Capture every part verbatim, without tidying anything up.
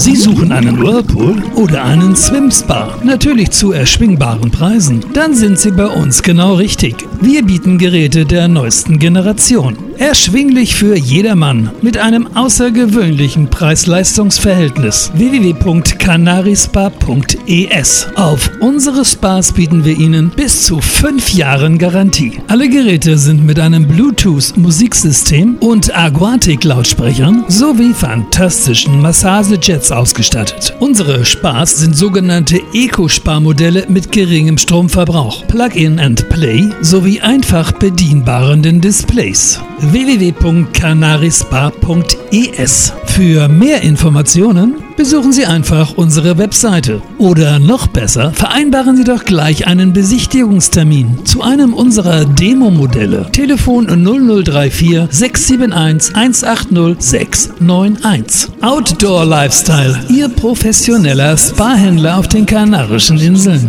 Sie suchen einen Whirlpool oder einen Swim-Spa, natürlich zu erschwingbaren Preisen? Dann sind Sie bei uns genau richtig. Wir bieten Geräte der neuesten Generation. Erschwinglich für jedermann mit einem außergewöhnlichen Preis-Leistungs-Verhältnis. w w w punkt canarispa punkt e s. Auf unsere Spas bieten wir Ihnen bis zu fünf Jahren Garantie. Alle Geräte sind mit einem Bluetooth-Musiksystem und Aquatic-Lautsprechern sowie fantastischen Massagejets ausgestattet. Unsere Spas sind sogenannte Eco-Spa-Modelle mit geringem Stromverbrauch, Plug-in and Play sowie einfach bedienbaren Displays. w w w punkt canarispa punkt e s. Für mehr Informationen besuchen Sie einfach unsere Webseite. Oder noch besser, vereinbaren Sie doch gleich einen Besichtigungstermin zu einem unserer Demo-Modelle. Telefon null null drei vier sechs sieben eins eins acht null sechs neun eins. Outdoor Lifestyle, Ihr professioneller Spa-Händler auf den Kanarischen Inseln.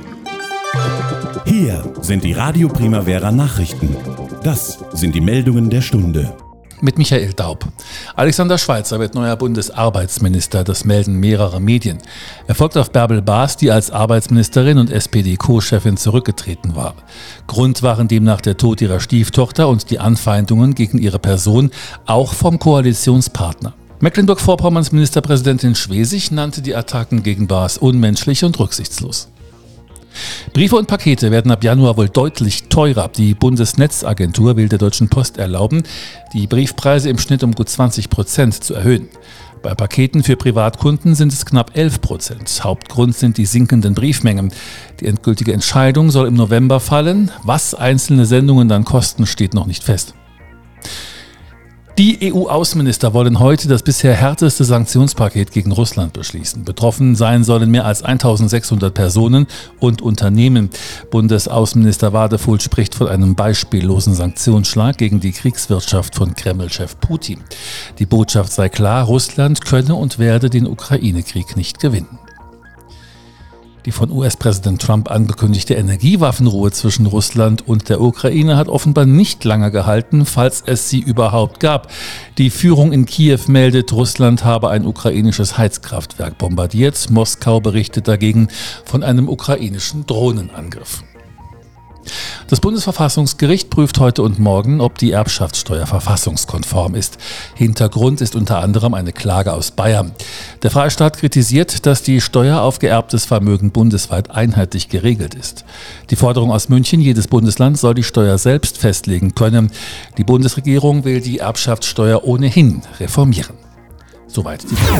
Hier sind die Radio Primavera Nachrichten. Das sind die Meldungen der Stunde. Mit Michael Daub. Alexander Schweitzer wird neuer Bundesarbeitsminister, das melden mehrere Medien. Er folgt auf Bärbel Baas, die als Arbeitsministerin und S P D-Co-Chefin zurückgetreten war. Grund waren demnach der Tod ihrer Stieftochter und die Anfeindungen gegen ihre Person, auch vom Koalitionspartner. Mecklenburg-Vorpommerns Ministerpräsidentin Schwesig nannte die Attacken gegen Baas unmenschlich und rücksichtslos. Briefe und Pakete werden ab Januar wohl deutlich teurer. Die Bundesnetzagentur will der Deutschen Post erlauben, die Briefpreise im Schnitt um gut zwanzig Prozent zu erhöhen. Bei Paketen für Privatkunden sind es knapp elf Prozent. Hauptgrund sind die sinkenden Briefmengen. Die endgültige Entscheidung soll im November fallen. Was einzelne Sendungen dann kosten, steht noch nicht fest. Die E U-Außenminister wollen heute das bisher härteste Sanktionspaket gegen Russland beschließen. Betroffen sein sollen mehr als eintausendsechshundert Personen und Unternehmen. Bundesaußenminister Wadefuhl spricht von einem beispiellosen Sanktionsschlag gegen die Kriegswirtschaft von Kreml-Chef Putin. Die Botschaft sei klar, Russland könne und werde den Ukraine-Krieg nicht gewinnen. Die von U S-Präsident Trump angekündigte Energiewaffenruhe zwischen Russland und der Ukraine hat offenbar nicht lange gehalten, falls es sie überhaupt gab. Die Führung in Kiew meldet, Russland habe ein ukrainisches Heizkraftwerk bombardiert. Moskau berichtet dagegen von einem ukrainischen Drohnenangriff. Das Bundesverfassungsgericht prüft heute und morgen, ob die Erbschaftssteuer verfassungskonform ist. Hintergrund ist unter anderem eine Klage aus Bayern. Der Freistaat kritisiert, dass die Steuer auf geerbtes Vermögen bundesweit einheitlich geregelt ist. Die Forderung aus München, jedes Bundesland soll die Steuer selbst festlegen können. Die Bundesregierung will die Erbschaftssteuer ohnehin reformieren. Soweit die Frage.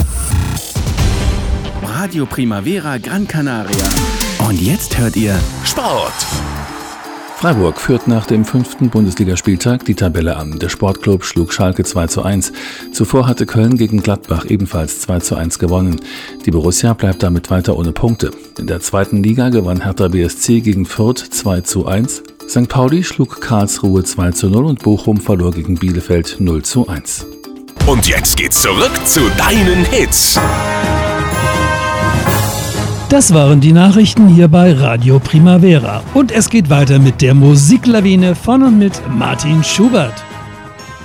Radio Primavera Gran Canaria. Und jetzt hört ihr Sport. Freiburg führt nach dem fünften Bundesligaspieltag die Tabelle an. Der Sportclub schlug Schalke zwei zu eins. Zuvor hatte Köln gegen Gladbach ebenfalls zwei zu eins gewonnen. Die Borussia bleibt damit weiter ohne Punkte. In der zweiten Liga gewann Hertha B S C gegen Fürth zwei zu eins. Sankt Pauli schlug Karlsruhe zwei zu null und Bochum verlor gegen Bielefeld null zu eins. Und jetzt geht's zurück zu deinen Hits. Das waren die Nachrichten hier bei Radio Primavera. Und es geht weiter mit der Musiklawine von und mit Martin Schubert.